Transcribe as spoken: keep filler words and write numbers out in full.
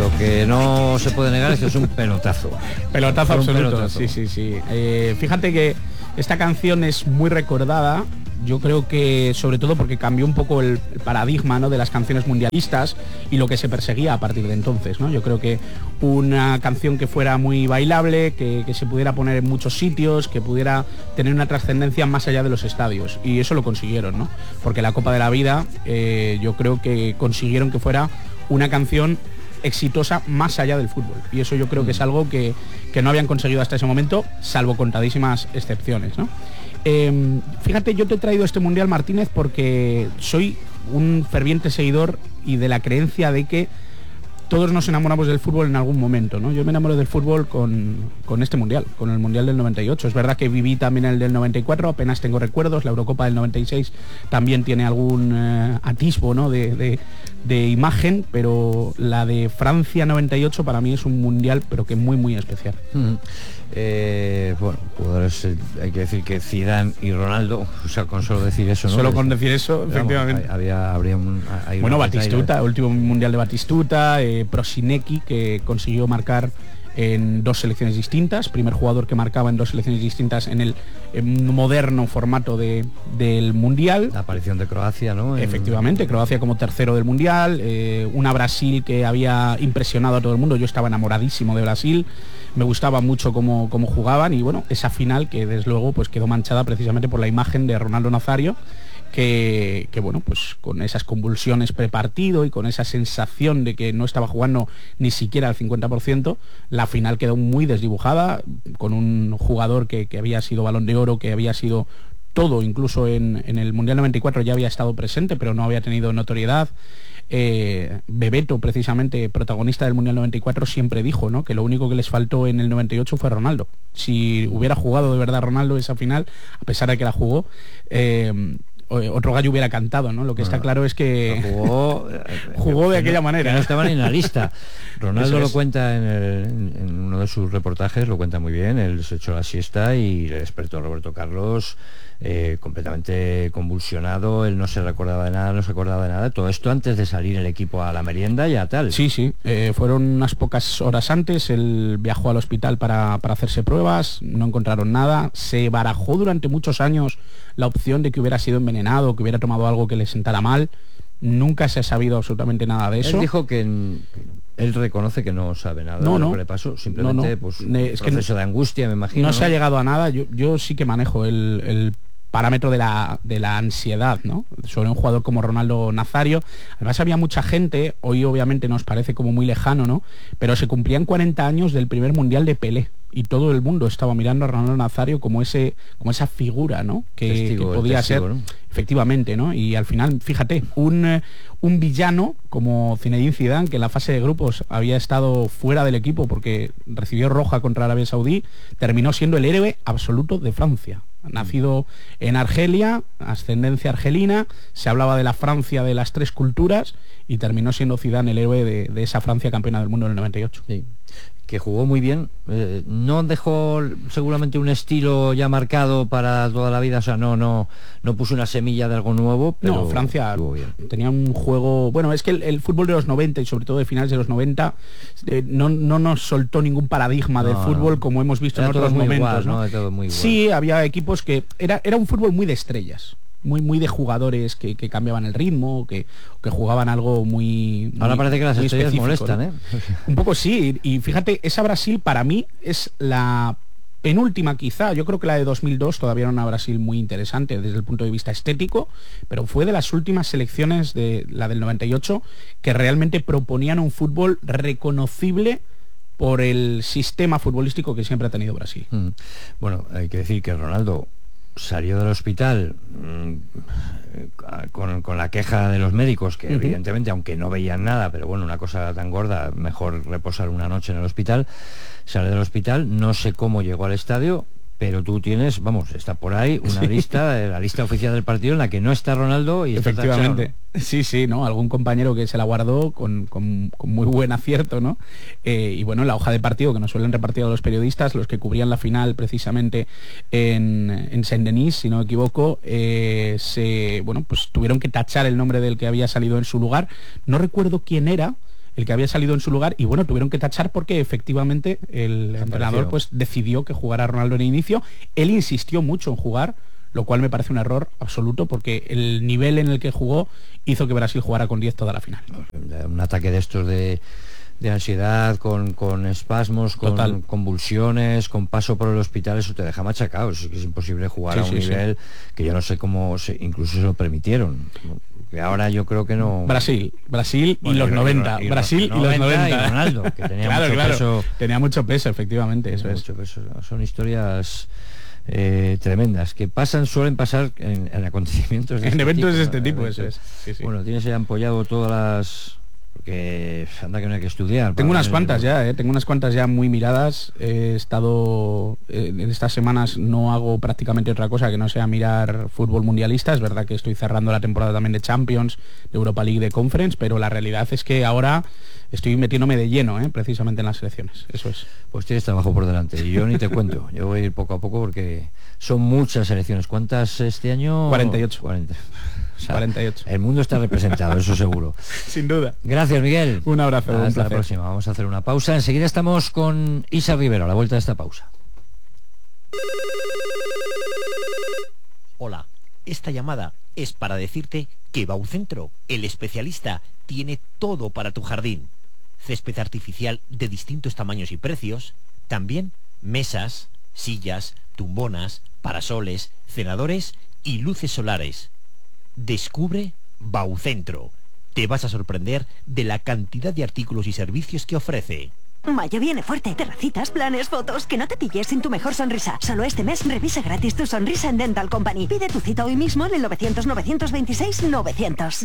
lo que no se puede negar es que es un pelotazo. Pelotazo un absoluto, pelotazo. sí, sí, sí. Eh, fíjate que esta canción es muy recordada, yo creo que sobre todo porque cambió un poco el paradigma, ¿no?, de las canciones mundialistas y lo que se perseguía a partir de entonces, ¿no? Yo creo que una canción que fuera muy bailable, que, que se pudiera poner en muchos sitios, que pudiera tener una trascendencia más allá de los estadios, y eso lo consiguieron, ¿no? Porque la Copa de la Vida, eh, yo creo que consiguieron que fuera una canción exitosa más allá del fútbol, y eso yo creo que es algo que, que no habían conseguido hasta ese momento, salvo contadísimas excepciones, ¿no? Eh, fíjate, yo te he traído este Mundial, Martínez, porque soy un ferviente seguidor y de la creencia de que todos nos enamoramos del fútbol en algún momento, ¿no? Yo me enamoro del fútbol con, con este Mundial, con el Mundial del noventa y ocho. Es verdad que viví también el del noventa y cuatro, apenas tengo recuerdos. La Eurocopa del noventa y seis también tiene algún eh, atisbo, ¿no?, de, de, de imagen, pero la de Francia noventa y ocho para mí es un Mundial, pero que muy, muy especial. Mm-hmm. Eh, bueno, jugadores, eh, hay que decir que Zidane y Ronaldo, o sea, con solo decir eso, ¿no? Solo con decir eso, Vamos, efectivamente. había, habría un, hay bueno, una Batistuta, último Mundial de Batistuta, eh, Prosinecki, que consiguió marcar en dos selecciones distintas, primer jugador que marcaba en dos selecciones distintas en el en moderno formato de, del Mundial. La aparición de Croacia, ¿no? En... Efectivamente, Croacia como tercero del Mundial, eh, una Brasil que había impresionado a todo el mundo. Yo estaba enamoradísimo de Brasil, me gustaba mucho cómo, cómo jugaban, y bueno, esa final que desde luego pues quedó manchada precisamente por la imagen de Ronaldo Nazario, que, que bueno, pues con esas convulsiones prepartido y con esa sensación de que no estaba jugando ni siquiera al cincuenta por ciento, la final quedó muy desdibujada, con un jugador que, que había sido Balón de Oro, que había sido todo, incluso en, en el Mundial noventa y cuatro ya había estado presente, pero no había tenido notoriedad. Eh, Bebeto, precisamente protagonista del Mundial noventa y cuatro, siempre dijo, ¿no?, que lo único que les faltó en el noventa y ocho fue Ronaldo. Si hubiera jugado de verdad Ronaldo esa final, a pesar de que la jugó, eh, otro gallo hubiera cantado, ¿no? Lo que está claro es que jugó, jugó de aquella manera. No estaba ni en la lista. Ronaldo Eso lo es. cuenta en, el, en uno de sus reportajes, lo cuenta muy bien. Él se echó la siesta y le despertó Roberto Carlos eh, completamente convulsionado. Él no se recordaba de nada, no se acordaba de nada. Todo esto antes de salir el equipo a la merienda y a tal. Sí, sí. Eh, fueron unas pocas horas antes. Él viajó al hospital para, para hacerse pruebas. No encontraron nada. Se barajó durante muchos años la opción de que hubiera sido envenenado, que hubiera tomado algo que le sentara mal. Nunca se ha sabido absolutamente nada de eso. Él dijo que en, él reconoce que no sabe nada no, de no. lo que le pasó, simplemente no, no. pues un es proceso que de angustia, me imagino. No, ¿no? se ha llegado a nada. Yo, yo sí que manejo el, el parámetro de la, de la ansiedad, ¿no?, sobre un jugador como Ronaldo Nazario. Además había mucha gente, hoy obviamente nos parece como muy lejano, ¿no?, pero se cumplían cuarenta años del primer Mundial de Pelé, y todo el mundo estaba mirando a Ronaldo Nazario como ese como esa figura, ¿no?, que, Testigo, que podía testigo, ser, ¿no? Efectivamente, ¿no? Y al final, fíjate, un, eh, un villano como Zinedine Zidane, que en la fase de grupos había estado fuera del equipo porque recibió roja contra Arabia Saudí, terminó siendo el héroe absoluto de Francia. Nacido en Argelia, ascendencia argelina, se hablaba de la Francia de las tres culturas, y terminó siendo Zidane el héroe de, de esa Francia campeona del mundo en el noventa y ocho. Sí. Que jugó muy bien, eh, no dejó seguramente un estilo ya marcado para toda la vida, o sea, no no no puso una semilla de algo nuevo, pero no, Francia bien. tenía un juego, bueno, es que el, el fútbol de los noventa y sobre todo de finales de los noventa eh, no, no nos soltó ningún paradigma no, del fútbol no. como hemos visto era en otros momentos, igual, ¿no? ¿no? Todo muy igual. Sí, había equipos que era era un fútbol muy de estrellas. Muy, muy de jugadores que, que cambiaban el ritmo, que, que jugaban algo muy, muy ahora parece que las estrellas molestan, ¿no? ¿eh? Un poco sí, y fíjate, esa Brasil para mí es la penúltima quizá. Yo creo que la de dos mil dos todavía era una Brasil muy interesante desde el punto de vista estético, pero fue de las últimas selecciones, de la del noventa y ocho, que realmente proponían un fútbol reconocible por el sistema futbolístico que siempre ha tenido Brasil. Mm. Bueno, hay que decir que Ronaldo salió del hospital mmm, con, con la queja de los médicos, que uh-huh. evidentemente, aunque no veían nada, pero bueno, una cosa tan gorda, mejor reposar una noche en el hospital. Sale del hospital, no sé cómo llegó al estadio, pero tú tienes, vamos, está por ahí una sí. lista, la lista oficial del partido en la que no está Ronaldo y efectivamente. Está Sí, sí, ¿no? Algún compañero que se la guardó con, con, con muy buen acierto, ¿no? Eh, y bueno, la hoja de partido que nos suelen repartir a los periodistas, los que cubrían la final precisamente en, en Saint-Denis, si no me equivoco, eh, se, bueno, pues tuvieron que tachar el nombre del que había salido en su lugar. No recuerdo quién era. el que había salido en su lugar, y bueno, tuvieron que tachar porque efectivamente el Apareció. entrenador pues decidió que jugara Ronaldo en el inicio. Él insistió mucho en jugar, lo cual me parece un error absoluto, porque el nivel en el que jugó hizo que Brasil jugara con diez toda la final. Un ataque de estos de, de ansiedad, con, con espasmos, con Total. convulsiones, con paso por el hospital, eso te deja machacado. Es, que es imposible jugar Sí, a un sí, nivel sí. que yo no sé cómo se, incluso se lo permitieron. Que ahora yo creo que no. Brasil, Brasil Bueno, y los y- y- noventa, y- y- Brasil y los noventa noventa. y Ronaldo, que tenía claro, mucho claro, peso. tenía mucho peso, efectivamente, eso es. Mucho peso. Son historias eh, tremendas que pasan, suelen pasar en, en acontecimientos de En este eventos tipo, de este ¿no? tipo, eso Eventos. es. Sí, sí. Bueno, tienes ya empollado todas las... Porque anda que no hay que estudiar. Tengo para unas ver- cuantas ya, ¿eh? tengo unas cuantas ya muy miradas. He estado eh, en estas semanas, no hago prácticamente otra cosa que no sea mirar fútbol mundialista. Es verdad que estoy cerrando la temporada también de Champions, de Europa League, de Conference, pero la realidad es que ahora estoy metiéndome de lleno, ¿eh? precisamente en las selecciones. Eso es. Pues tienes trabajo por delante y yo ni te cuento. Yo voy a ir poco a poco porque son muchas selecciones. ¿Cuántas este año? cuarenta y ocho. cuarenta. O sea, cuarenta y ocho. El mundo está representado, eso seguro. Sin duda. Gracias, Miguel. Un abrazo, un Hasta la placer. próxima. Vamos a hacer una pausa. Enseguida estamos con Isa Rivero a la vuelta de esta pausa. Hola, esta llamada es para decirte que Baucentro, el especialista, tiene todo para tu jardín. Césped artificial de distintos tamaños y precios, también mesas, sillas, tumbonas, parasoles, cenadores y luces solares. Descubre Baucentro. Te vas a sorprender de la cantidad de artículos y servicios que ofrece. Mayo viene fuerte. Terracitas, planes, fotos. Que no te pilles sin tu mejor sonrisa. Solo este mes revisa gratis tu sonrisa en Dental Company. Pide tu cita hoy mismo en el novecientos, novecientos veintiséis, novecientos.